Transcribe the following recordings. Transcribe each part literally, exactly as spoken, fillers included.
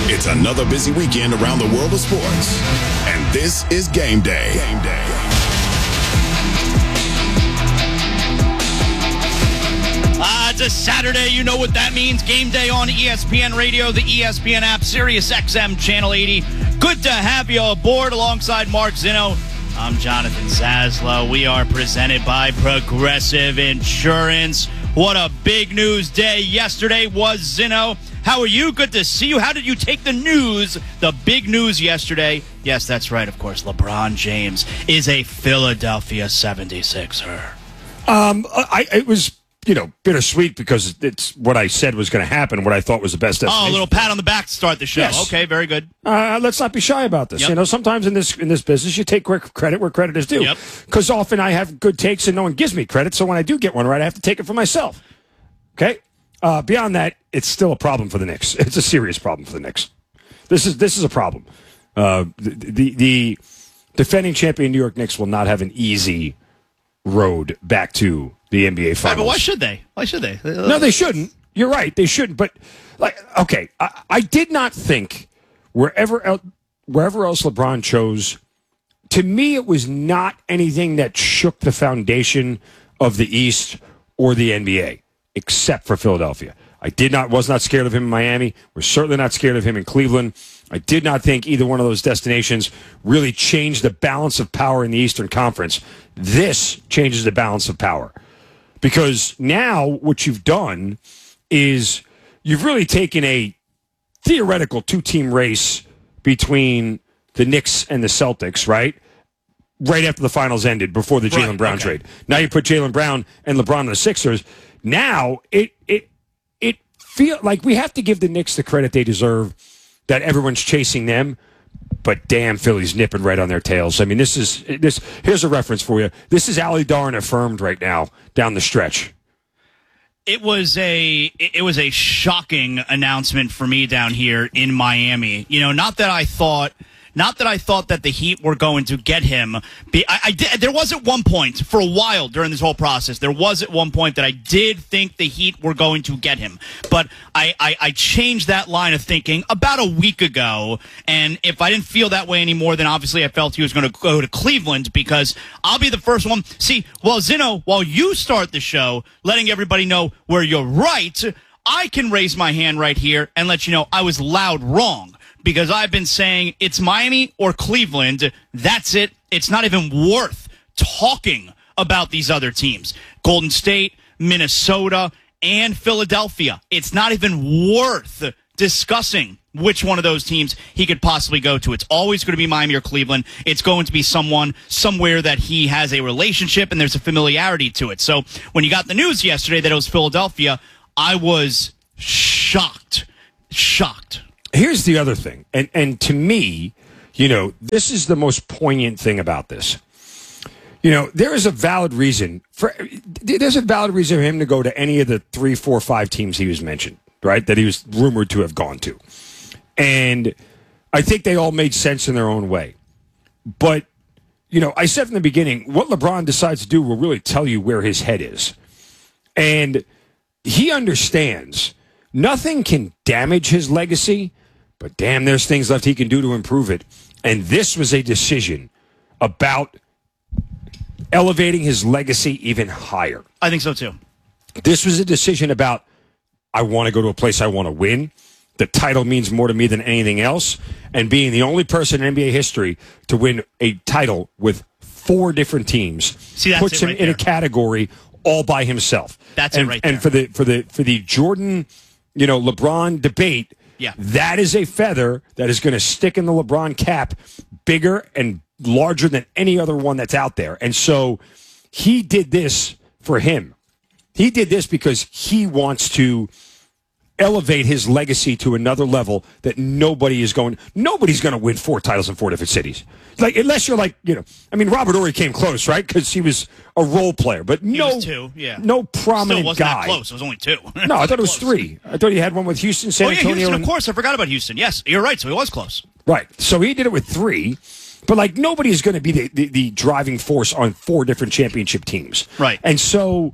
It's another busy weekend around the world of sports, and this is Game Day. Game Day. Uh, it's a Saturday. You know what that means. Game Day on E S P N Radio, the E S P N app, Sirius X M Channel eighty. Good to have you aboard alongside Mark Zinno. I'm Jonathan Zaslow. We are presented by Progressive Insurance. What a big news day yesterday was, Zinno. How are you? Good to see you. How did you take the news, the big news yesterday? Yes, that's right, of course. LeBron James is a Philadelphia seventy-sixer. Um, I, it was, you know, bittersweet because it's what I said was going to happen, what I thought was the best destination. Oh, a little pat on the back to start the show. Yes. Okay, very good. Uh, let's not be shy about this. Yep. You know, sometimes in this in this business, you take credit where credit is due. Yep. Because often I have good takes and no one gives me credit, so when I do get one right, I have to take it for myself. Okay? Uh, beyond that, it's still a problem for the Knicks. It's a serious problem for the Knicks. This is this is a problem. Uh, the, the the defending champion New York Knicks will not have an easy road back to the N B A Finals. Right, but why should they? Why should they? No, they shouldn't. You're right. They shouldn't. But like, okay, I, I did not think wherever el- wherever else LeBron chose. To me, it was not anything that shook the foundation of the East or the N B A. Except for Philadelphia. I did not was not scared of him in Miami. We're certainly not scared of him in Cleveland. I did not think either one of those destinations really changed the balance of power in the Eastern Conference. This changes the balance of power. Because now what you've done is you've really taken a theoretical two-team race between the Knicks and the Celtics, right? Right after the finals ended, before the Jaylen Right, Brown okay. trade. Now you put Jaylen Brown and LeBron on the Sixers. Now, it it it feel like we have to give the Knicks the credit they deserve, that everyone's chasing them, but damn, Philly's nipping right on their tails. I mean, this is this. Here's a reference for you. This is Ali Darn affirmed right now down the stretch. It was a it was a shocking announcement for me down here in Miami. You know, not that I thought. Not that I thought that the Heat were going to get him. I, I did, there was at one point, for a while during this whole process, there was at one point that I did think the Heat were going to get him. But I, I, I changed that line of thinking about a week ago. And if I didn't feel that way anymore, then obviously I felt he was going to go to Cleveland, because I'll be the first one. See, well, Zinno, while you start the show, letting everybody know where you're right, I can raise my hand right here and let you know I was loud wrong. Because I've been saying it's Miami or Cleveland. That's it. It's not even worth talking about these other teams. Golden State, Minnesota, and Philadelphia. It's not even worth discussing which one of those teams he could possibly go to. It's always going to be Miami or Cleveland. It's going to be someone, somewhere that he has a relationship and there's a familiarity to it. So when you got the news yesterday that it was Philadelphia, I was shocked. Shocked. Here's the other thing, and and to me, you know, this is the most poignant thing about this. You know, there is a valid reason for there's a valid reason for him to go to any of the three, four, five teams he was mentioned, right? That he was rumored to have gone to, and I think they all made sense in their own way. But you know, I said from the beginning, what LeBron decides to do will really tell you where his head is, and he understands nothing can damage his legacy. But damn, there's things left he can do to improve it. And this was a decision about elevating his legacy even higher. I think so, too. This was a decision about, I want to go to a place I want to win. The title means more to me than anything else. And being the only person in N B A history to win a title with four different teams See, that's puts it him right in there. a category all by himself. That's and, it right there. And for the for the for the Jordan, you know, LeBron debate, yeah. that is a feather that is going to stick in the LeBron cap bigger and larger than any other one that's out there. And so he did this for him. He did this because he wants to elevate his legacy to another level that nobody is going. Nobody's going to win four titles in four different cities. Like, unless you're like, you know, I mean, Robert Horry came close, right? Because he was a role player, but He no, was two, yeah. no prominent Still wasn't guy. that close. It was only two. No, I thought it was three. I thought he had one with Houston, San oh, yeah, Antonio. Houston, and, of course. I forgot about Houston. Yes, you're right. So he was close. Right. So he did it with three. But, like, nobody is going to be the, the, the driving force on four different championship teams. Right. And so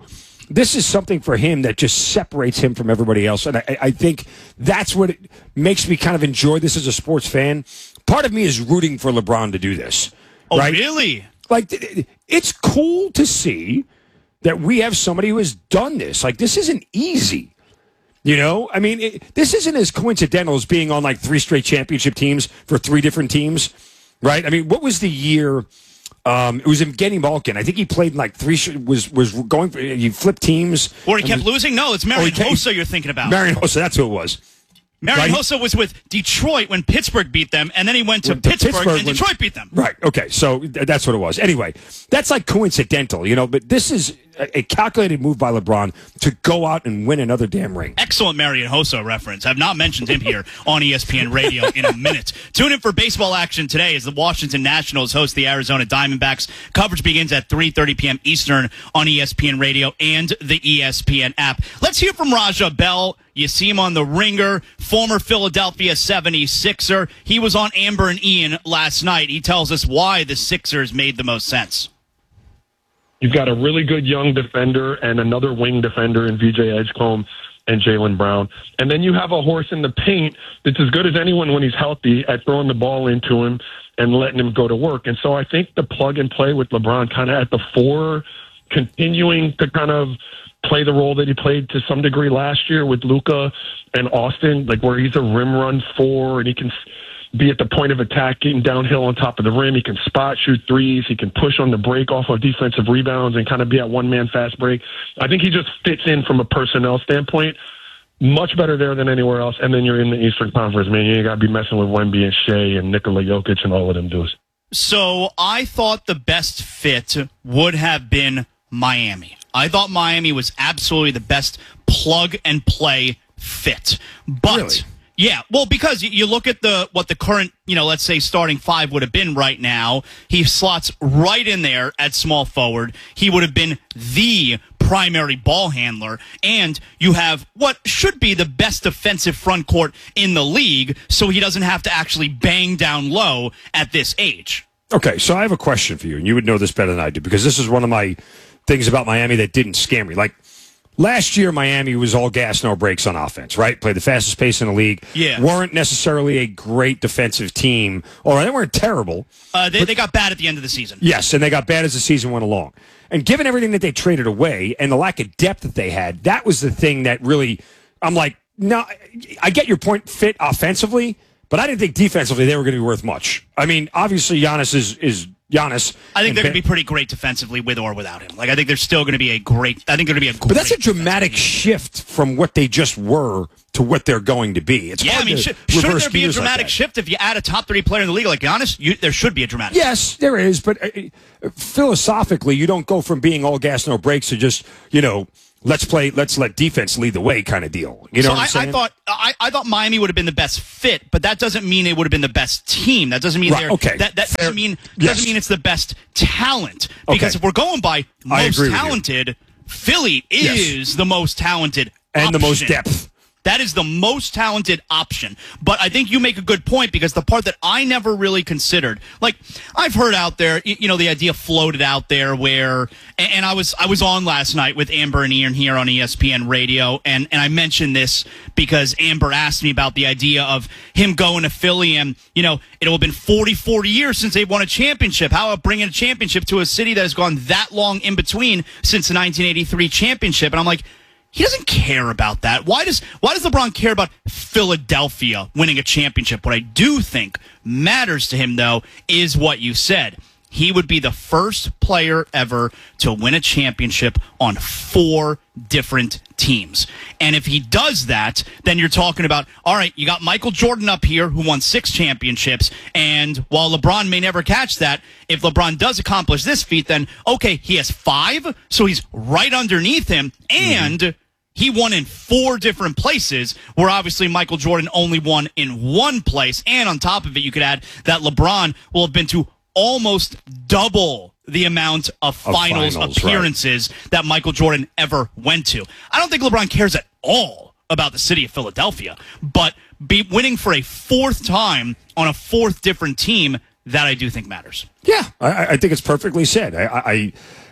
this is something for him that just separates him from everybody else. And I, I think that's what it makes me kind of enjoy this as a sports fan. Part of me is rooting for LeBron to do this. Oh, right? really? Like, it's cool to see that we have somebody who has done this. Like, this isn't easy. You know? I mean, it, this isn't as coincidental as being on, like, three straight championship teams for three different teams, right? I mean, what was the year... Um, it was Evgeny Malkin. I think he played in like three. Was was going for he flipped teams, or he kept was, losing. No, it's Marian Hossa you're thinking about. Marian Hossa, that's who it was. Marian right? Hossa was with Detroit when Pittsburgh beat them, and then he went to Pittsburgh, Pittsburgh and when, Detroit beat them. Right. Okay. So th- that's what it was. Anyway, that's like coincidental, you know. But this is a, a calculated move by LeBron to go out and win another damn ring. Excellent Marian Hossa reference. I've not mentioned him here on E S P N Radio in a minute. Tune in for baseball action today as the Washington Nationals host the Arizona Diamondbacks. Coverage begins at three thirty p.m. Eastern on E S P N Radio and the E S P N app. Let's hear from Raja Bell. You see him on The Ringer, former Philadelphia seventy-sixer. He was on Amber and Ian last night. He tells us why the Sixers made the most sense. You've got a really good young defender and another wing defender in V J Edgecombe and Jaylen Brown. And then you have a horse in the paint that's as good as anyone when he's healthy at throwing the ball into him and letting him go to work. And so I think the plug and play with LeBron kind of at the four, continuing to kind of play the role that he played to some degree last year with Luka and Austin, like where he's a rim run four and he can be at the point of attack, getting downhill on top of the rim. He can spot shoot threes. He can push on the break off of defensive rebounds and kind of be at one-man fast break. I think he just fits in from a personnel standpoint. Much better there than anywhere else. And then you're in the Eastern Conference, man. You ain't got to be messing with Wemby and Shea and Nikola Jokic and all of them dudes. So I thought the best fit would have been Miami. I thought Miami was absolutely the best plug-and-play fit. But... Really? Yeah, well, because you look at the what the current, you know, let's say starting five would have been right now. He slots right in there at small forward. He would have been the primary ball handler. And you have what should be the best defensive front court in the league, so he doesn't have to actually bang down low at this age. Okay, so I have a question for you, and you would know this better than I do, because this is one of my things about Miami that didn't scare me. Like, last year, Miami was all gas, no brakes on offense, right? Played the fastest pace in the league. Yeah. Weren't necessarily a great defensive team. Or they weren't terrible. Uh, they, but, they got bad at the end of the season. Yes, and they got bad as the season went along. And given everything that they traded away and the lack of depth that they had, that was the thing that really, I'm like, no, I get your point fit offensively, but I didn't think defensively they were going to be worth much. I mean, obviously Giannis is is Giannis. I think they're going to be pretty great defensively with or without him. Like, I think they're still going to be a great. I think they're going to be a. Great but that's a dramatic shift from what they just were to what they're going to be. It's yeah, hard I mean, to sh- shouldn't reverse there be a gears like dramatic that. shift if you add a top three player in the league like Giannis? You, there should be a dramatic. Yes, there is, but uh, philosophically, you don't go from being all gas, no brakes to just, you know, let's play, let's let defense lead the way kind of deal. You know so what I'm I, saying? I thought I, I thought Miami would have been the best fit, but that doesn't mean it would have been the best team. That doesn't mean Right, they're okay. that, that Fair. doesn't mean Yes. doesn't mean it's the best talent. Because Okay. if we're going by I most agree with you. talented, Philly Yes. is the most talented and the most option. depth. That is the most talented option. But I think you make a good point, because the part that I never really considered, like I've heard out there, you, you know, the idea floated out there where, and, and I was I was on last night with Amber and Ian here on E S P N Radio, and, and I mentioned this because Amber asked me about the idea of him going to Philly, and, you know, it'll have been forty, forty years since they've won a championship. How about bringing a championship to a city that has gone that long in between since the nineteen eighty-three championship? And I'm like, he doesn't care about that. Why does why does LeBron care about Philadelphia winning a championship? What I do think matters to him, though, is what you said. He would be the first player ever to win a championship on four different teams. And if he does that, then you're talking about, all right, you got Michael Jordan up here who won six championships. And while LeBron may never catch that, if LeBron does accomplish this feat, then, okay, he has five, so he's right underneath him. And mm-hmm. he won in four different places, where obviously Michael Jordan only won in one place. And on top of it, you could add that LeBron will have been to almost double the amount of, of finals, finals appearances right. that Michael Jordan ever went to. I don't think LeBron cares at all about the city of Philadelphia, but be winning for a fourth time on a fourth different team, that I do think matters. Yeah, I, I think it's perfectly said. I, I,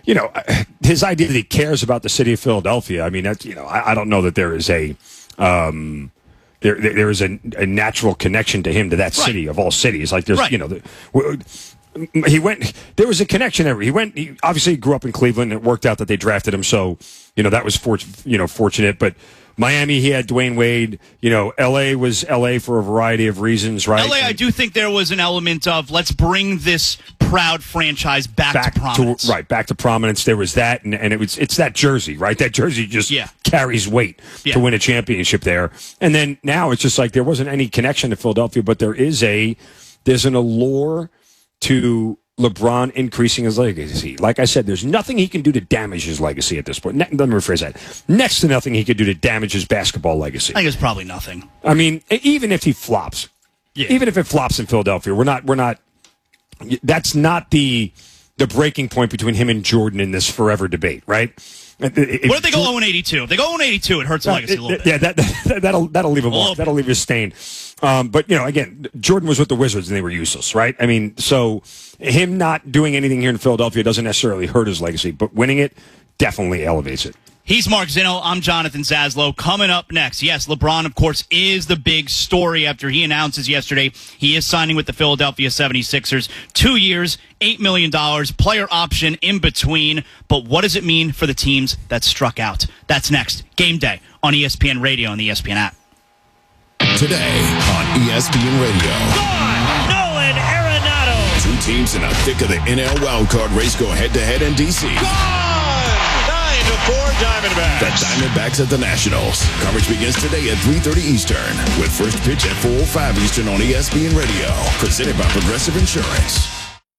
you know, his idea that he cares about the city of Philadelphia. I mean, that's, you know, I, I don't know that there is a um, there there is a, a natural connection to him to that city right. of all cities. Like there's, right. you know, the, he went. There was a connection there. He went. He obviously grew up in Cleveland. It worked out that they drafted him, so you know that was for, you know fortunate. But Miami, he had Dwayne Wade. You know, L A was L A for a variety of reasons, right? L A, and, I do think there was an element of let's bring this proud franchise back, back to prominence. To, right, back to prominence. There was that, and, and it was it's that jersey, right? That jersey just yeah. carries weight yeah. to win a championship there. And then now it's just like there wasn't any connection to Philadelphia, but there is a there's an allure to LeBron increasing his legacy. Like I said, there's nothing he can do to damage his legacy at this point. Ne- let me rephrase that. Next to nothing he could do to damage his basketball legacy. I think it's probably nothing. I mean, even if he flops, yeah. even if it flops in Philadelphia, we're not, we're not, that's not the, the breaking point between him and Jordan in this forever debate, right? If, what if they go oh and eighty-two? If they go oh and eighty-two, it hurts the legacy a little bit. Yeah, that, that, that'll, that'll leave a mark. That'll leave a stain. Um, but, you know, again, Jordan was with the Wizards and they were useless, right? I mean, so him not doing anything here in Philadelphia doesn't necessarily hurt his legacy, but winning it definitely elevates it. He's Mark Zinno. I'm Jonathan Zaslow. Coming up next, yes, LeBron, of course, is the big story after he announces yesterday he is signing with the Philadelphia seventy-sixers. Two years, eight million dollars, player option in between. But what does it mean for the teams that struck out? That's next. Game Day on E S P N Radio and the E S P N app. Today on E S P N Radio. Gone! Nolan Arenado! Two teams in the thick of the N L wildcard race go head-to-head in D C. Gone! nine to four Diamondbacks. The Diamondbacks at the Nationals. Coverage begins today at three thirty Eastern, with first pitch at four oh five Eastern on E S P N Radio. Presented by Progressive Insurance.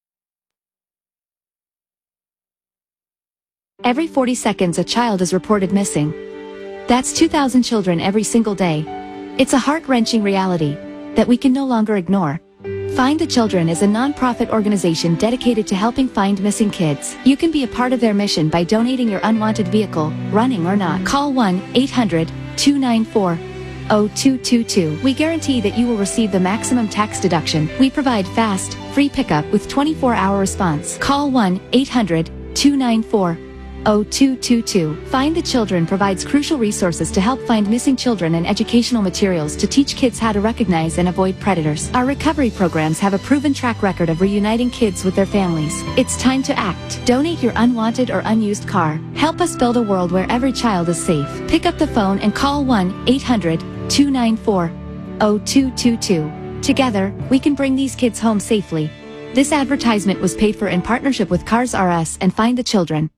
Every forty seconds, a child is reported missing. That's two thousand children every single day. It's a heart-wrenching reality that we can no longer ignore. Find the Children is a non-profit organization dedicated to helping find missing kids. You can be a part of their mission by donating your unwanted vehicle, running or not. Call one eight hundred two nine four oh two two two. We guarantee that you will receive the maximum tax deduction. We provide fast, free pickup with twenty-four hour response. Call one eight hundred two nine four oh two two two. Find the Children provides crucial resources to help find missing children and educational materials to teach kids how to recognize and avoid predators. Our recovery programs have a proven track record of reuniting kids with their families. It's time to act. Donate your unwanted or unused car. Help us build a world where every child is safe. Pick up the phone and call one eight hundred two nine four oh two two two. Together, we can bring these kids home safely. This advertisement was paid for in partnership with Cars R Us and Find the Children.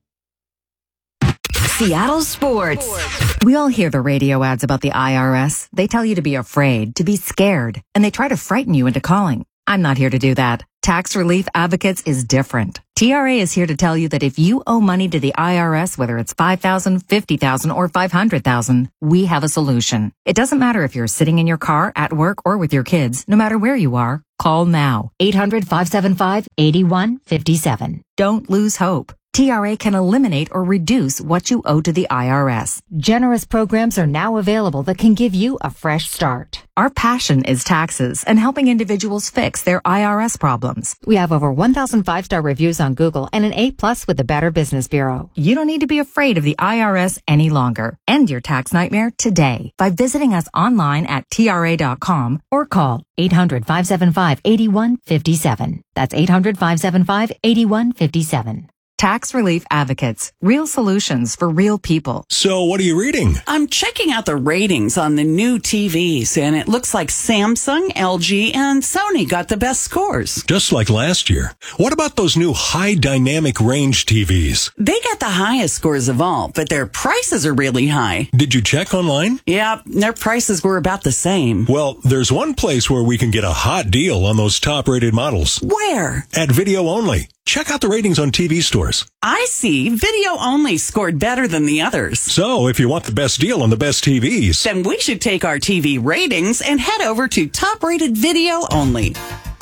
Seattle Sports. We all hear the radio ads about the I R S. They tell you to be afraid, to be scared, and they try to frighten you into calling. I'm not here to do that. Tax Relief Advocates is different. T R A is here to tell you that if you owe money to the I R S, whether it's five thousand dollars, fifty thousand dollars, or five hundred thousand dollars, we have a solution. It doesn't matter if you're sitting in your car, at work, or with your kids. No matter where you are, call now. eight hundred five seven five eight one five seven. Don't lose hope. T R A can eliminate or reduce what you owe to the I R S. Generous programs are now available that can give you a fresh start. Our passion is taxes and helping individuals fix their I R S problems. We have over one thousand five-star reviews on Google and an A plus with the Better Business Bureau. You don't need to be afraid of the I R S any longer. End your tax nightmare today by visiting us online at T R A dot com or call eight hundred five seven five eight one five seven. That's eight hundred five seven five eight one five seven. Tax Relief Advocates. Real solutions for real people. So what are you reading? I'm checking out the ratings on the new T Vs, and it looks like Samsung, L G, and Sony got the best scores. Just like last year. What about those new high dynamic range T Vs? They got the highest scores of all, but their prices are really high. Did you check online? Yeah, their prices were about the same. Well, there's one place where we can get a hot deal on those top-rated models. Where? At Video Only. Check out the ratings on T V stores. I see. Video Only scored better than the others. So, if you want the best deal on the best T Vs, then we should take our T V ratings and head over to Top Rated Video Only.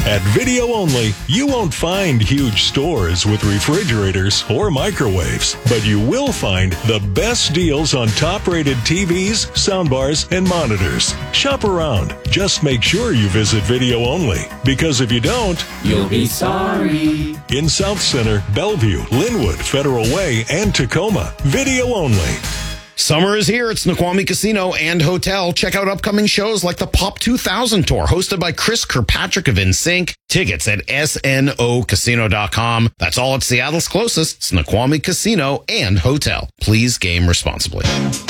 At Video Only, you won't find huge stores with refrigerators or microwaves, but you will find the best deals on top-rated T Vs, soundbars, and monitors. Shop around. Just make sure you visit Video Only, because if you don't, you'll be sorry. In South Center, Bellevue, Linwood, Federal Way, and Tacoma, Video Only. Summer is here at Snoqualmie Casino and Hotel. Check out upcoming shows like the Pop two thousand Tour, hosted by Chris Kirkpatrick of N Sync. Tickets at S N O casino dot com. That's all at Seattle's closest Snoqualmie Casino and Hotel. Please game responsibly.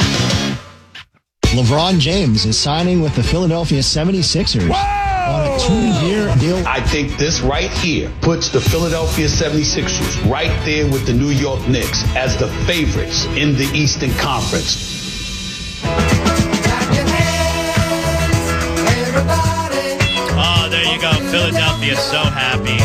LeBron James is signing with the Philadelphia seventy-sixers. Whoa! On a two-year deal. I think this right here puts the Philadelphia seventy-sixers right there with the New York Knicks as the favorites in the Eastern Conference. Oh, there you go. Philadelphia so happy.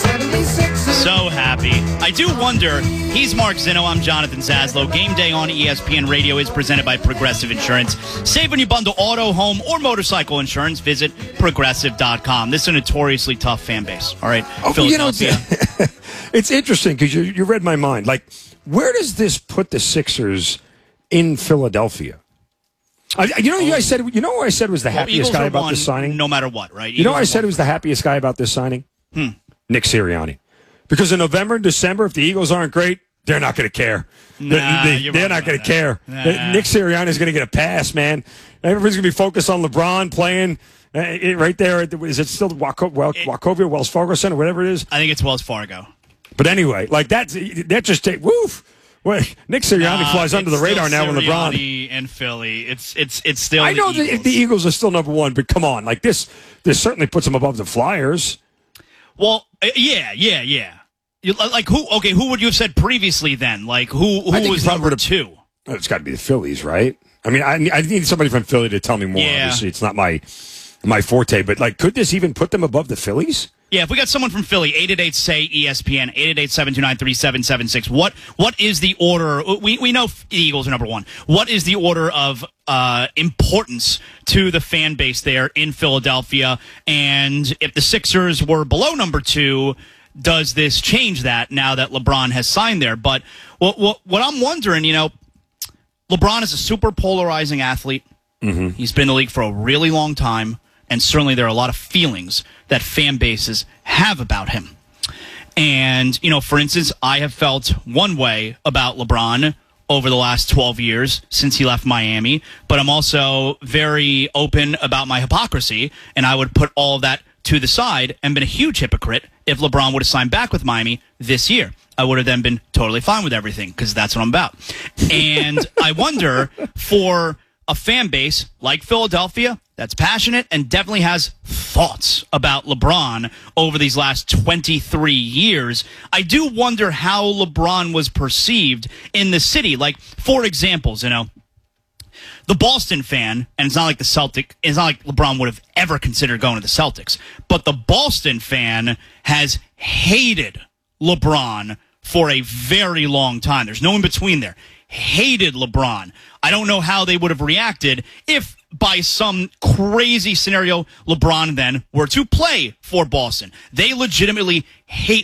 So happy. I do wonder, he's Mark Zinno, I'm Jonathan Zaslow. Game Day on E S P N Radio is presented by Progressive Insurance. Save when you bundle auto, home, or motorcycle insurance. Visit progressive dot com. This is a notoriously tough fan base. All right, oh, Philadelphia. You know, it's interesting because you, you read my mind. Like, where does this put the Sixers in Philadelphia? I, you know, you guys said, you know what I said was the well, happiest Eagles guy are about one, this signing? No matter what, right? You know what I are said one. was the happiest guy about this signing? Hmm. Nick Sirianni. Because in November and December, if the Eagles aren't great, they're not going to care. Nah, they, they, they're not going to care. Nah. Nick Sirianni is going to get a pass, man. Everybody's going to be focused on LeBron playing uh, it, right there. At the, is it still Waco, well, Wachovia Wells Fargo Center, whatever it is? I think it's Wells Fargo. But anyway, like that's that just take woof. Well, Nick Sirianni uh, flies under the radar now with LeBron. Sirianni and Philly. It's it's it's still. I know the the, the Eagles are still number one, but come on, like this this certainly puts them above the Flyers. Well, uh, yeah, yeah, yeah. You, like who? Okay, who would you have said previously? Then, like who? Who was number two? Oh, it's got to be the Phillies, right? I mean, I, I need somebody from Philly to tell me more. Yeah. Obviously, it's not my my forte, but like, could this even put them above the Phillies? Yeah, if we got someone from Philly, eight eight eight say E S P N, eight eight eight, seven two nine, three seven seven six. What what is the order? We we know the Eagles are number one. What is the order of uh, importance to the fan base there in Philadelphia? And if the Sixers were below number two, does this change that now that LeBron has signed there? But what what, what I'm wondering, you know, LeBron is a super polarizing athlete. Mm-hmm. He's been in the league for a really long time, and certainly there are a lot of feelings that fan bases have about him. And, you know, for instance, I have felt one way about LeBron over the last twelve years since he left Miami, but I'm also very open about my hypocrisy, and I would put all of that to the side and been a huge hypocrite if LeBron would have signed back with Miami this year. I would have then been totally fine with everything because that's what I'm about. And I wonder, for a fan base like Philadelphia that's passionate and definitely has thoughts about LeBron over these last twenty-three years, I do wonder how LeBron was perceived in the city. Like, for examples, you know, the Boston fan, and it's not like the Celtic, it's not like LeBron would have ever considered going to the Celtics, but the Boston fan has hated LeBron for a very long time. There's no in between there. Hated LeBron. I don't know how they would have reacted if, by some crazy scenario, LeBron then were to play for Boston. They legitimately hate